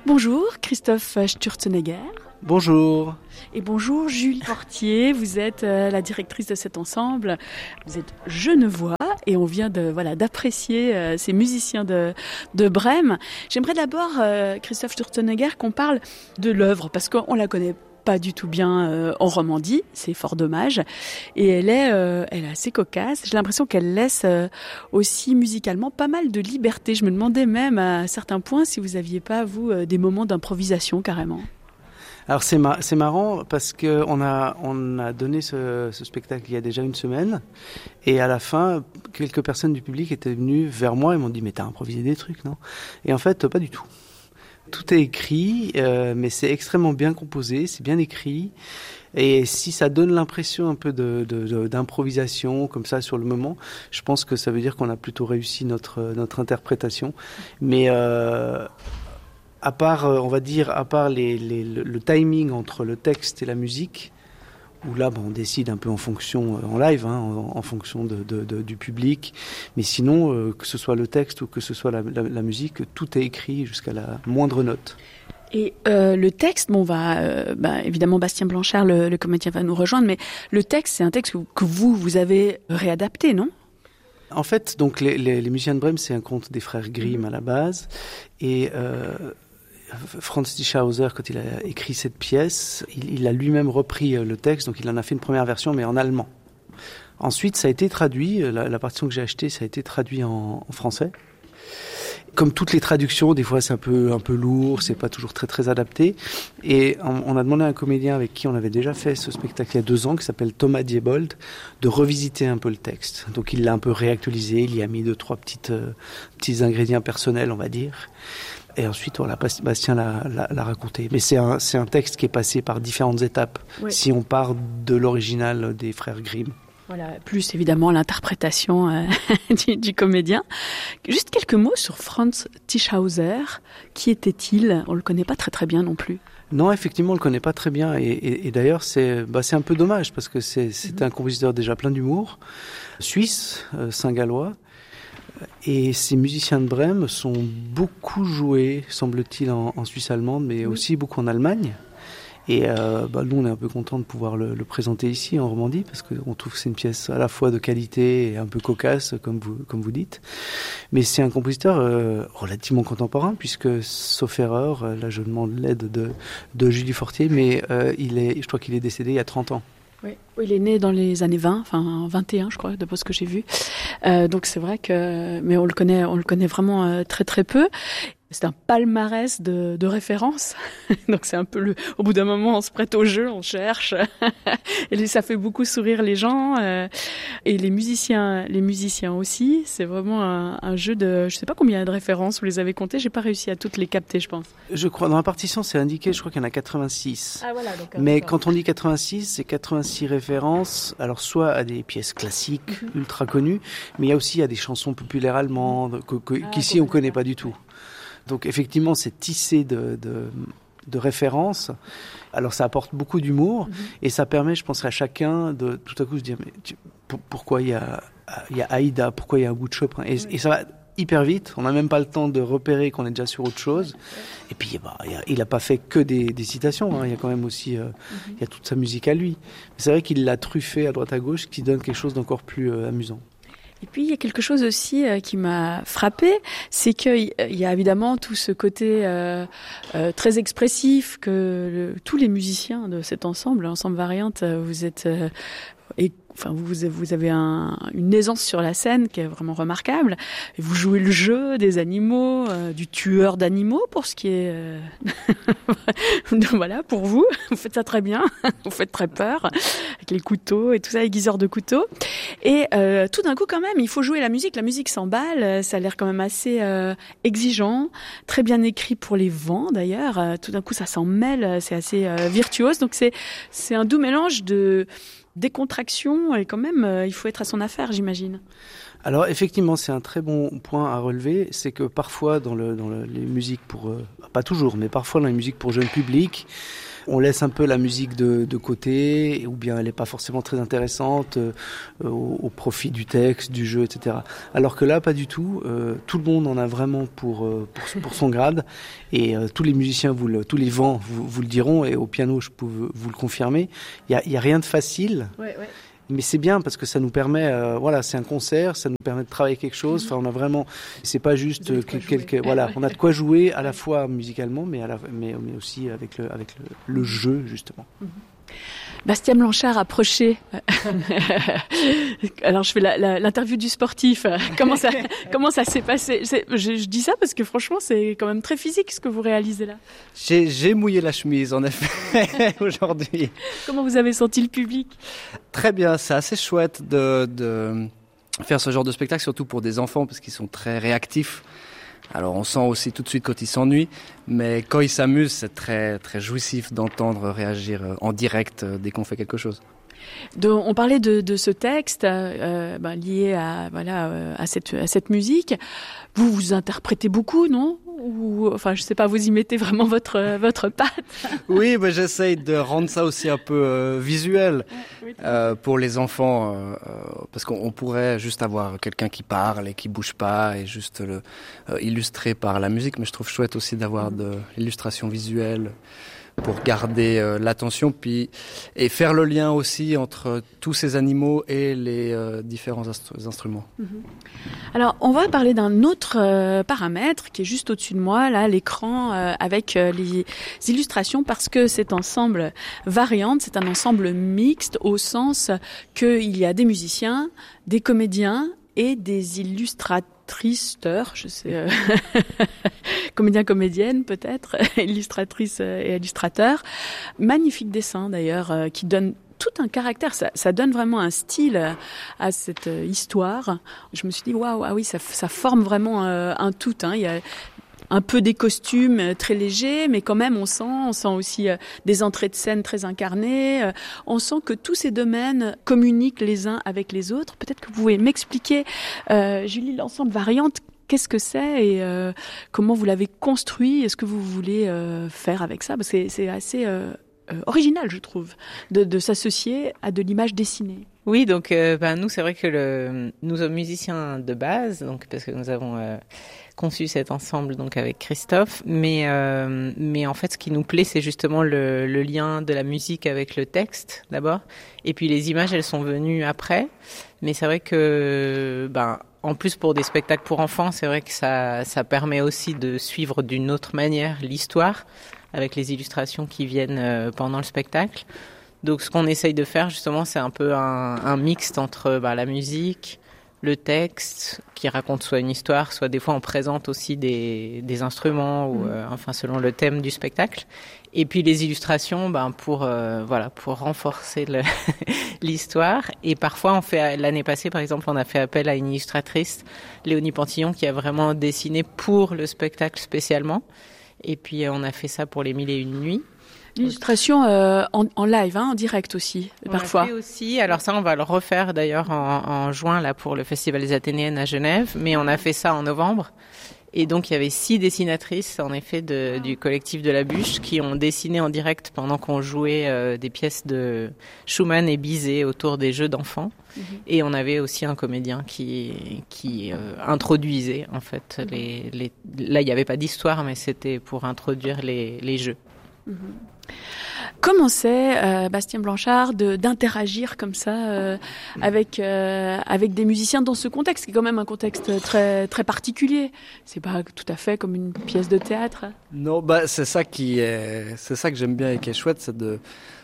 Bonjour Christophe Sturzenegger. Bonjour. Et bonjour Julie Fortier, vous êtes la directrice de cet ensemble. Vous êtes genevois et on vient d'apprécier ces musiciens de Brême. J'aimerais d'abord, Christophe Sturzenegger, qu'on parle de l'œuvre parce qu'on la connaît pas du tout bien en Romandie, c'est fort dommage. Et elle est assez cocasse. J'ai l'impression qu'elle laisse aussi musicalement pas mal de liberté. Je me demandais même à certains points si vous aviez pas, vous, des moments d'improvisation carrément. Alors c'est marrant parce que on a donné ce spectacle il y a déjà une semaine et à la fin, quelques personnes du public étaient venues vers moi et m'ont dit « Mais t'as improvisé des trucs, non ?» Et en fait, pas du tout. Tout est écrit, mais c'est extrêmement bien composé, c'est bien écrit. Et si ça donne l'impression un peu d'improvisation comme ça sur le moment, je pense que ça veut dire qu'on a plutôt réussi notre interprétation. Mais à part le timing entre le texte et la musique, où là, on décide un peu en fonction, en live, en fonction du public. Mais sinon, que ce soit le texte ou que ce soit la musique, tout est écrit jusqu'à la moindre note. Et le texte, évidemment, Bastien Blanchard, le comédien, va nous rejoindre, mais le texte, c'est un texte que vous avez réadapté, non ? En fait, donc les musiciens de Brême, c'est un conte des frères Grimm à la base, et Franz Tischhauser, quand il a écrit cette pièce, il a lui-même repris le texte, donc il en a fait une première version, mais en allemand. Ensuite, ça a été traduit, la partition que j'ai achetée, ça a été traduit en français. Comme toutes les traductions, des fois c'est un peu lourd, c'est pas toujours très très adapté. Et on a demandé à un comédien avec qui on avait déjà fait ce spectacle il y a 2 ans, qui s'appelle Thomas Diebold, de revisiter un peu le texte. Donc il l'a un peu réactualisé, il y a mis 2-3 petits ingrédients personnels, on va dire. Et ensuite, voilà, Bastien l'a raconté. Mais c'est un texte qui est passé par différentes étapes, oui. Si on part de l'original des frères Grimm. Voilà, plus évidemment l'interprétation du comédien. Juste quelques mots sur Franz Tischhauser. Qui était-il ? On le connaît pas très très bien non plus. Non, effectivement, on le connaît pas très bien. Et d'ailleurs, c'est un peu dommage parce que c'est un compositeur déjà plein d'humour, suisse, saint-gallois. Et ces musiciens de Brême sont beaucoup joués, semble-t-il, en Suisse allemande, mais aussi beaucoup en Allemagne. Et nous, on est un peu contents de pouvoir le présenter ici, en Romandie, parce qu'on trouve que c'est une pièce à la fois de qualité et un peu cocasse, comme vous dites. Mais c'est un compositeur relativement contemporain, puisque, sauf erreur, là je demande l'aide de Julie Fortier, mais je crois qu'il est décédé il y a 30 ans. Oui, il est né dans les années 20, enfin 21 je crois, d'après ce que j'ai vu. Donc c'est vrai mais on le connaît vraiment très très peu. C'est un palmarès de référence. Donc c'est un peu au bout d'un moment, on se prête au jeu, on cherche. Et ça fait beaucoup sourire les gens. Et les musiciens aussi. C'est vraiment un jeu de, je sais pas combien il y a de références, vous les avez comptées. J'ai pas réussi à toutes les capter, je pense. Je crois, dans la partition, c'est indiqué, je crois qu'il y en a 86. Ah voilà, d'accord. Mais quand on dit 86, c'est 86 références. Alors soit à des pièces classiques, ultra connues, mais il y a aussi à des chansons populaires allemandes, qu'ici on connaît pas du tout. Donc effectivement, c'est tissé de références. Alors ça apporte beaucoup d'humour et ça permet, je pense, à chacun de tout à coup se dire mais pourquoi il y a Aïda, pourquoi il y a un bout de Chopin et ça va hyper vite. On n'a même pas le temps de repérer qu'on est déjà sur autre chose. Et puis il n'a pas fait que des citations. Il y a quand même aussi il y a toute sa musique à lui. Mais c'est vrai qu'il l'a truffé à droite à gauche, qui donne quelque chose d'encore plus amusant. Et puis il y a quelque chose aussi qui m'a frappée, c'est qu'il y a évidemment tout ce côté très expressif que tous les musiciens de cet ensemble Variante, vous êtes vous avez une aisance sur la scène qui est vraiment remarquable. Et vous jouez le jeu des animaux, du tueur d'animaux pour ce qui est... voilà, pour vous. Vous faites ça très bien. Vous faites très peur avec les couteaux et tout ça, aiguiseurs de couteaux. Et tout d'un coup, quand même, il faut jouer la musique. La musique s'emballe. Ça a l'air quand même assez exigeant. Très bien écrit pour les vents, d'ailleurs. Tout d'un coup, ça s'en mêle. C'est assez virtuose. Donc, c'est un doux mélange de décontraction et quand même il faut être à son affaire, j'imagine. Alors effectivement, c'est un très bon point à relever, c'est que parfois dans les musiques pour pas toujours, mais parfois dans les musiques pour jeunes publics, on laisse un peu la musique de côté, ou bien elle n'est pas forcément très intéressante au profit du texte, du jeu, etc. Alors que là, pas du tout. Tout le monde en a vraiment pour son grade, et tous les musiciens, tous les vents vous le diront, et au piano, je peux vous le confirmer. Il y a rien de facile. Ouais. Mais c'est bien parce que ça nous permet, c'est un concert, ça nous permet de travailler quelque chose. Enfin, on a vraiment, c'est pas juste on a de quoi jouer à la fois musicalement, mais aussi avec le jeu justement. Bastien Blanchard, approchez. Alors, je fais l'interview du sportif. Comment ça s'est passé? Je dis ça parce que franchement, c'est quand même très physique ce que vous réalisez là. J'ai mouillé la chemise, en effet, aujourd'hui. Comment vous avez senti le public? Très bien, c'est assez chouette de faire ce genre de spectacle, surtout pour des enfants, parce qu'ils sont très réactifs. Alors on sent aussi tout de suite quand ils s'ennuient, mais quand ils s'amusent, c'est très très jouissif d'entendre réagir en direct dès qu'on fait quelque chose. On parlait de ce texte lié à cette musique. Vous interprétez beaucoup, non? Ou enfin, je sais pas, vous y mettez vraiment votre patte? Oui, j'essaye de rendre ça aussi un peu visuel pour les enfants, parce qu'on pourrait juste avoir quelqu'un qui parle et qui bouge pas et juste illustrer par la musique, mais je trouve chouette aussi d'avoir de l'illustration visuelle pour garder l'attention et faire le lien aussi entre tous ces animaux et les différents instruments. Alors, on va parler d'un autre paramètre qui est juste au-dessus de moi, là, l'écran avec les illustrations, parce que cet ensemble variante, c'est un ensemble mixte au sens qu'il y a des musiciens, des comédiens et des illustrateurs, je sais, comédien, comédienne peut-être, illustratrice et illustrateur. Magnifique dessin d'ailleurs, qui donne tout un caractère, ça donne vraiment un style à cette histoire. Je me suis dit, waouh, ah oui, ça forme vraiment un tout. Il y a un peu des costumes très légers, mais quand même on sent aussi des entrées de scène très incarnées. On sent que tous ces domaines communiquent les uns avec les autres. Peut-être que vous pouvez m'expliquer, Julie, l'ensemble variante, qu'est-ce que c'est et comment vous l'avez construit? Est-ce que vous voulez faire avec ça? Parce que c'est assez original, je trouve, de s'associer à de l'image dessinée. Oui, donc nous, c'est vrai que nous sommes musiciens de base, donc parce que nous avons conçu cet ensemble donc avec Christophe, mais en fait, ce qui nous plaît, c'est justement le lien de la musique avec le texte d'abord, et puis les images, elles sont venues après. Mais c'est vrai que en plus pour des spectacles pour enfants, c'est vrai que ça permet aussi de suivre d'une autre manière l'histoire avec les illustrations qui viennent pendant le spectacle. Donc ce qu'on essaye de faire justement, c'est un peu un mixte entre la musique, le texte qui raconte soit une histoire, soit des fois on présente aussi des instruments ou selon le thème du spectacle. Et puis les illustrations pour renforcer l'histoire. Et parfois l'année passée par exemple, on a fait appel à une illustratrice, Léonie Pantillon, qui a vraiment dessiné pour le spectacle spécialement. Et puis on a fait ça pour les 1001 nuits. L'illustration en live, en direct aussi, parfois. On l'a fait aussi. Alors ça, on va le refaire d'ailleurs en juin là pour le Festival des Athénéennes à Genève. Mais on a fait ça en novembre. Et donc il y avait 6 dessinatrices en effet du collectif de la Bûche qui ont dessiné en direct pendant qu'on jouait des pièces de Schumann et Bizet autour des jeux d'enfants. Et on avait aussi un comédien qui introduisait en fait là il n'y avait pas d'histoire, mais c'était pour introduire les jeux. Comment c'est, Bastien Blanchard, d'interagir comme ça avec des musiciens dans ce contexte, qui est quand même un contexte très très particulier? C'est pas tout à fait comme une pièce de théâtre. Non, c'est ça que j'aime bien et qui est chouette, c'est de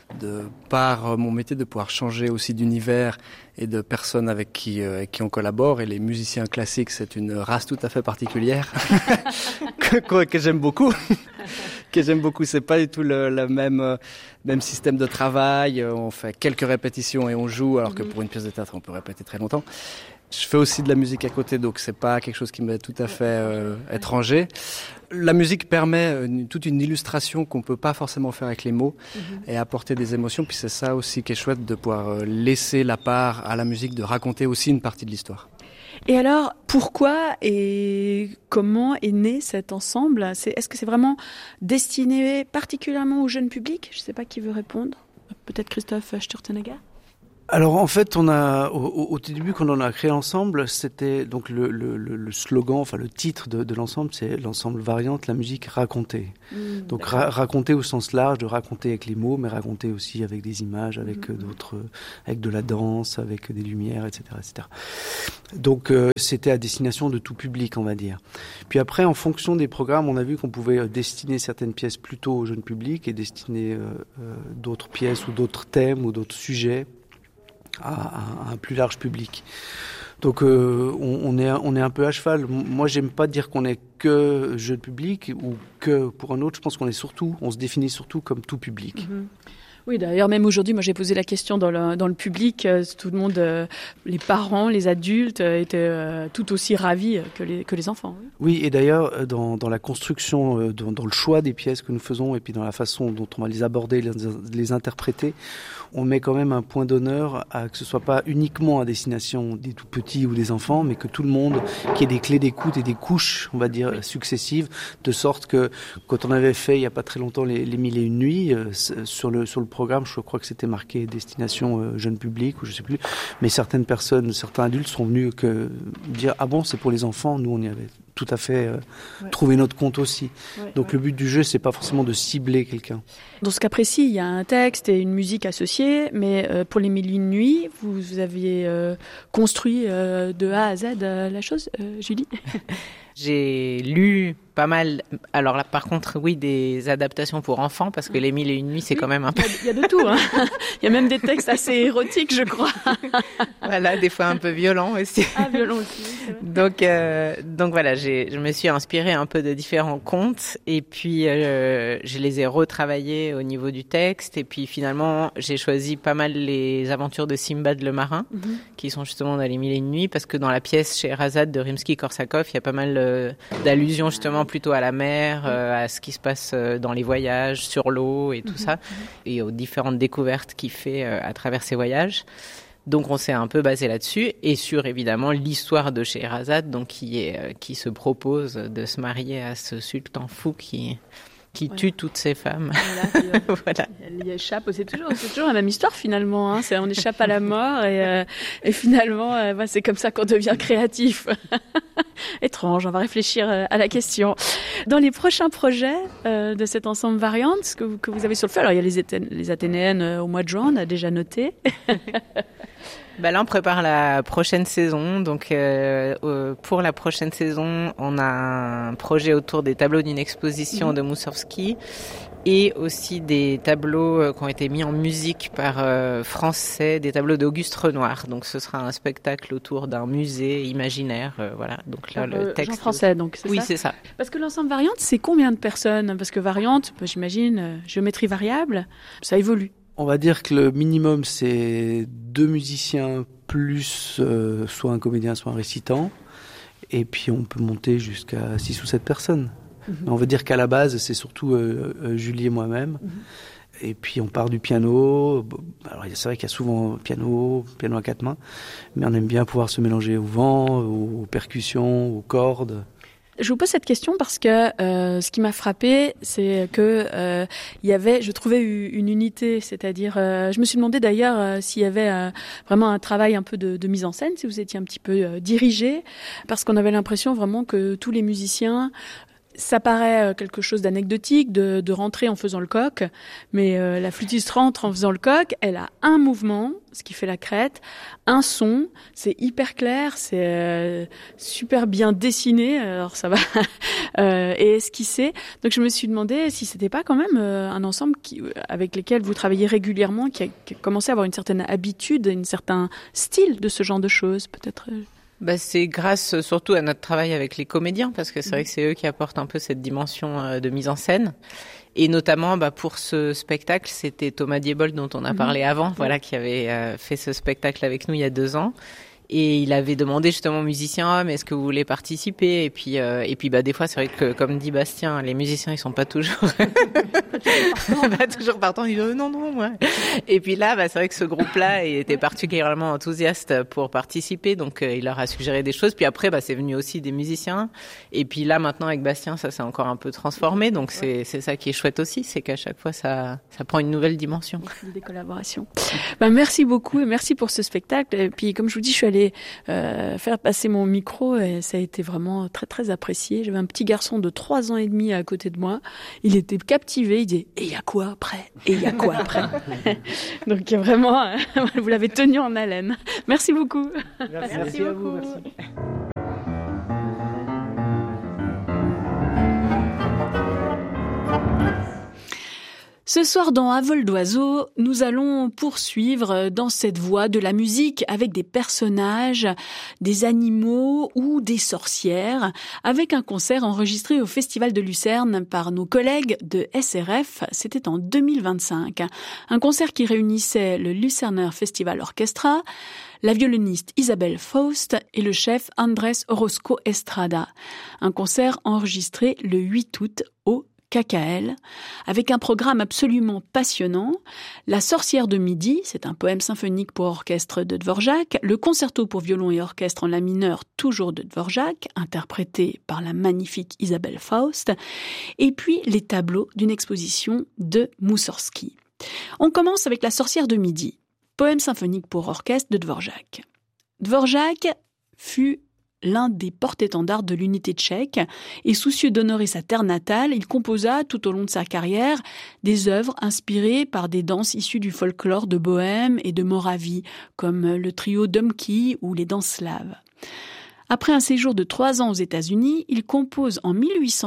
par mon métier de pouvoir changer aussi d'univers et de personnes avec qui on collabore. Et les musiciens classiques, c'est une race tout à fait particulière que j'aime beaucoup. C'est pas du tout le même système de travail. On fait quelques répétitions et on joue, alors que pour une pièce de théâtre, on peut répéter très longtemps. Je fais aussi de la musique à côté, donc c'est pas quelque chose qui m'est tout à fait étranger. La musique permet toute une illustration qu'on peut pas forcément faire avec les mots et apporter des émotions. Puis c'est ça aussi qui est chouette, de pouvoir laisser la part à la musique de raconter aussi une partie de l'histoire. Et alors, pourquoi et comment est né cet ensemble ? Est-ce que c'est vraiment destiné particulièrement au jeune public ? Je ne sais pas qui veut répondre. Peut-être Christophe Sturzenegger ? Alors en fait, on a au début quand on a créé l'ensemble, c'était donc le slogan, enfin le titre de l'ensemble, c'est l'ensemble Variante, la musique racontée. Donc raconter au sens large, de raconter avec les mots, mais raconter aussi avec des images, avec d'autres, avec de la danse, avec des lumières, etc., etc. Donc c'était à destination de tout public, on va dire. Puis après, en fonction des programmes, on a vu qu'on pouvait destiner certaines pièces plutôt au jeune public et destiner d'autres pièces ou d'autres thèmes ou d'autres sujets à un plus large public. Donc on est un peu à cheval. Moi, j'aime pas dire qu'on est que jeune public ou que pour un autre. Je pense qu'on se définit surtout comme tout public. Oui, d'ailleurs, même aujourd'hui, moi j'ai posé la question dans le public, tout le monde, les parents, les adultes étaient tout aussi ravis que les enfants. Oui, et d'ailleurs, dans la construction, dans le choix des pièces que nous faisons et puis dans la façon dont on va les aborder, les interpréter, on met quand même un point d'honneur à que ce soit pas uniquement à destination des tout petits ou des enfants, mais que tout le monde, qu'il y ait des clés d'écoute et des couches, on va dire, successives, de sorte que quand on avait fait il y a pas très longtemps les 1001 nuits, sur le programme, je crois que c'était marqué destination jeune public ou je sais plus, mais certains adultes sont venus dire ah bon, c'est pour les enfants, nous on y avait tout à fait trouvé notre compte aussi. Donc le but du jeu, c'est pas forcément de cibler quelqu'un. Dans ce cas précis, il y a un texte et une musique associée, mais pour les 1001 nuits, vous aviez construit de A à Z la chose, Julie. J'ai lu pas mal. Alors là, par contre, oui, des adaptations pour enfants, parce que les 1001 nuits, c'est quand même un peu... Il y a de tout, hein. Il y a même des textes assez érotiques, je crois. Voilà, des fois un peu violents aussi. Ah, violents aussi, c'est vrai. Donc voilà, je me suis inspirée un peu de différents contes, et puis je les ai retravaillés au niveau du texte, et puis finalement, j'ai choisi pas mal les aventures de Simbad le marin, qui sont justement dans les 1001 nuits, parce que dans la pièce Scheherazade de Rimsky-Korsakov, il y a pas mal d'allusions justement plutôt à la mer, à ce qui se passe dans les voyages, sur l'eau et tout ça, et aux différentes découvertes qu'il fait à travers ses voyages. Donc on s'est un peu basé là-dessus, et sur évidemment l'histoire de Scheherazade, donc qui se propose de se marier à ce sultan fou qui tue toutes ses femmes. Voilà. Elle y échappe. C'est toujours la même histoire finalement. Hein. On échappe à la mort et finalement, c'est comme ça qu'on devient créatif. Étrange, on va réfléchir à la question. Dans les prochains projets de cet ensemble Variante que vous avez sur le feu, alors il y a les Athénéennes au mois de juin, on a déjà noté. Là, on prépare la prochaine saison. Donc, pour la prochaine saison, on a un projet autour des tableaux d'une exposition de Moussovski et aussi des tableaux qui ont été mis en musique par Français, des tableaux d'Auguste Renoir. Donc, ce sera un spectacle autour d'un musée imaginaire. Voilà. Donc là, le texte. Jean Français, donc c'est ça. Oui, c'est ça. Parce que l'ensemble Variante, c'est combien de personnes ? Parce que Variante, j'imagine, géométrie variable, ça évolue. On va dire que le minimum, c'est 2 musiciens plus soit un comédien, soit un récitant. Et puis, on peut monter jusqu'à 6 ou 7 personnes. On va dire qu'à la base, c'est surtout Julie et moi-même. Et puis, on part du piano. Alors, c'est vrai qu'il y a souvent piano à 4 mains. Mais on aime bien pouvoir se mélanger au vent, aux percussions, aux cordes. Je vous pose cette question parce que ce qui m'a frappé, c'est que il y avait, je trouvais une unité, c'est-à-dire, je me suis demandé d'ailleurs s'il y avait vraiment un travail un peu de mise en scène, si vous étiez un petit peu dirigé, parce qu'on avait l'impression vraiment que tous les musiciens, ça paraît quelque chose d'anecdotique de rentrer en faisant le coq, mais la flûtiste rentre en faisant le coq, elle a un mouvement, ce qui fait la crête, un son, c'est hyper clair, c'est super bien dessiné, alors ça va, et esquissé. Donc je me suis demandé si c'était pas quand même un ensemble avec lequel vous travaillez régulièrement, qui a commencé à avoir une certaine habitude, un certain style de ce genre de choses, peut-être. C'est grâce surtout à notre travail avec les comédiens, parce que c'est vrai que c'est eux qui apportent un peu cette dimension de mise en scène. Et notamment, pour ce spectacle, c'était Thomas Diebold dont on a parlé avant, voilà, qui avait fait ce spectacle avec nous il y a 2 ans. Et il avait demandé justement aux musiciens, mais est-ce que vous voulez participer? Et puis des fois, c'est vrai que, comme dit Bastien, les musiciens, ils sont pas toujours, pas toujours partants. Ils disent, non, moi. Et puis là, c'est vrai que ce groupe-là, il était particulièrement enthousiaste pour participer. Donc, il leur a suggéré des choses. Puis après, c'est venu aussi des musiciens. Et puis là, maintenant, avec Bastien, ça s'est encore un peu transformé. Donc, c'est ça qui est chouette aussi. C'est qu'à chaque fois, ça prend une nouvelle dimension. Des collaborations. Merci beaucoup et merci pour ce spectacle. Et puis, comme je vous dis, je suis allée faire passer mon micro et ça a été vraiment très très apprécié. J'avais un petit garçon de 3 ans et demi à côté de moi. Il était captivé. Il disait « Et il y a quoi après ? Et il y a quoi après ?» Donc vraiment, vous l'avez tenu en haleine. Merci beaucoup. Merci à vous. Merci. Ce soir dans À vol d'oiseau, nous allons poursuivre dans cette voie de la musique avec des personnages, des animaux ou des sorcières, avec un concert enregistré au Festival de Lucerne par nos collègues de SRF. C'était en 2025. Un concert qui réunissait le Lucerner Festival Orchestra, la violoniste Isabelle Faust et le chef Andrés Orozco Estrada. Un concert enregistré le 8 août au KKL, avec un programme absolument passionnant. La sorcière de midi, c'est un poème symphonique pour orchestre de Dvorak, le concerto pour violon et orchestre en la mineur, toujours de Dvorak, interprété par la magnifique Isabelle Faust, et puis les tableaux d'une exposition de Moussorgsky. On commence avec la sorcière de midi, poème symphonique pour orchestre de Dvorak. Dvorak fut l'un des porte-étendards de l'unité tchèque, et soucieux d'honorer sa terre natale, il composa tout au long de sa carrière des œuvres inspirées par des danses issues du folklore de Bohême et de Moravie, comme le trio Domky ou les danses slaves. Après un séjour de 3 ans aux États-Unis, il compose en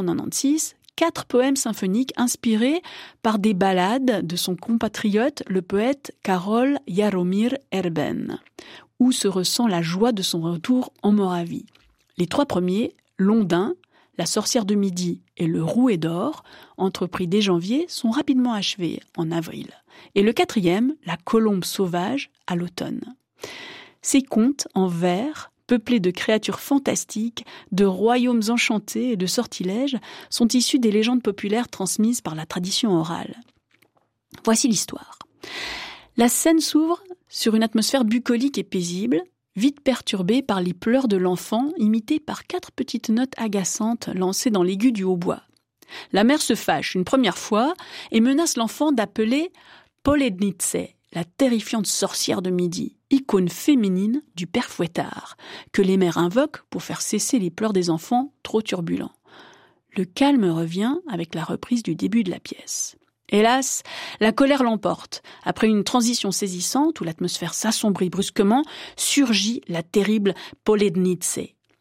1896 4 poèmes symphoniques inspirés par des ballades de son compatriote, le poète Karol Jaromír Erben, où se ressent la joie de son retour en Moravie. Les 3 premiers, Londin, La sorcière de midi et Le rouet d'or, entrepris dès janvier, sont rapidement achevés en avril. Et le 4e, La colombe sauvage, à l'automne. Ces contes en vers, peuplés de créatures fantastiques, de royaumes enchantés et de sortilèges, sont issus des légendes populaires transmises par la tradition orale. Voici l'histoire. La scène s'ouvre sur une atmosphère bucolique et paisible, vite perturbée par les pleurs de l'enfant, imités par 4 petites notes agaçantes lancées dans l'aigu du hautbois. La mère se fâche une première fois et menace l'enfant d'appeler Polednice, la terrifiante sorcière de midi, icône féminine du père fouettard, que les mères invoquent pour faire cesser les pleurs des enfants trop turbulents. Le calme revient avec la reprise du début de la pièce. Hélas, la colère l'emporte. Après une transition saisissante où l'atmosphère s'assombrit brusquement, surgit la terrible Polednice.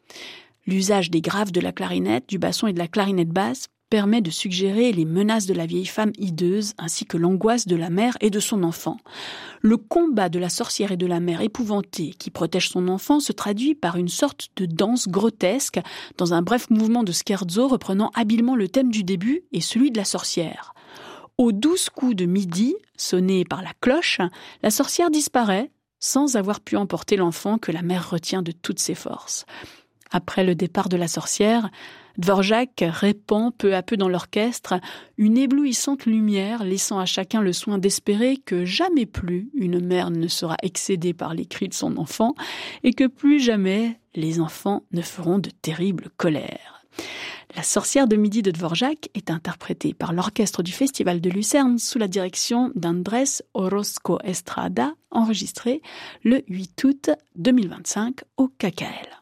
L'usage des graves de la clarinette, du basson et de la clarinette basse permet de suggérer les menaces de la vieille femme hideuse ainsi que l'angoisse de la mère et de son enfant. Le combat de la sorcière et de la mère épouvantée qui protège son enfant se traduit par une sorte de danse grotesque dans un bref mouvement de scherzo reprenant habilement le thème du début et celui de la sorcière. Aux 12 coups de midi, sonnés par la cloche, la sorcière disparaît sans avoir pu emporter l'enfant que la mère retient de toutes ses forces. Après le départ de la sorcière, Dvorak répand peu à peu dans l'orchestre une éblouissante lumière, laissant à chacun le soin d'espérer que jamais plus une mère ne sera excédée par les cris de son enfant et que plus jamais les enfants ne feront de terribles colères. La sorcière de midi de Dvorak est interprétée par l'orchestre du Festival de Lucerne sous la direction d'Andrés Orozco Estrada, enregistrée le 8 août 2025 au KKL.